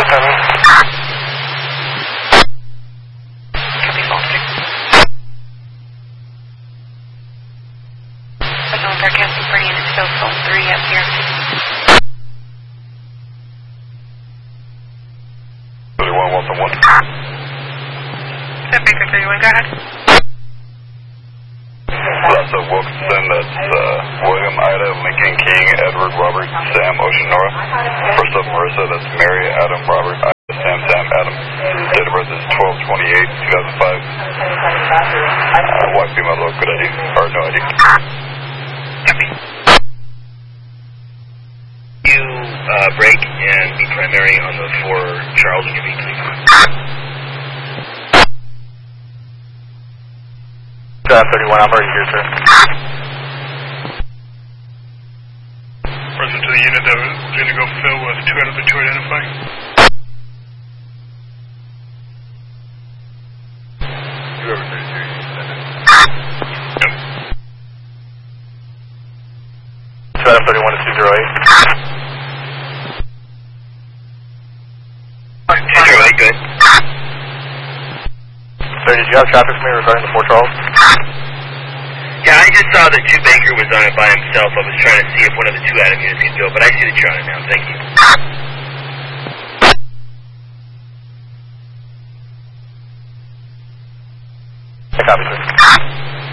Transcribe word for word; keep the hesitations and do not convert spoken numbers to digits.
seven. Copy, phone six. Signal broadcasting for unit still phone three up here. thirty-one, Wilson one. Seven Baker thirty-one, go ahead. That's a Wilkinson, that's uh, William, Ida, Lincoln, King, Edward, Robert, Sam, Ocean, Nora. First up, Marissa, that's Mary, Adam, Robert, Ida, Sam, Sam, Adam. Date of birth is twelve twenty-eight, two thousand five. Uh, white female, low, good I D, or no I D. Copy. You uh, break and be primary on the four Charles and give me please. thirty-one, I'm already here, sir. Present to the unit that was going to go fill with two out of the two identify. two over thirty-two, you send it. Yep. two out of thirty-one to two zero eight. two zero eight, good. Sir, did you have traffic for me regarding the Fort Charles? Yeah, I just saw that Drew Baker was on it by himself. I was trying to see if one of the two Adam units could go, but I see that you're on it now. Thank you. I copy, sir.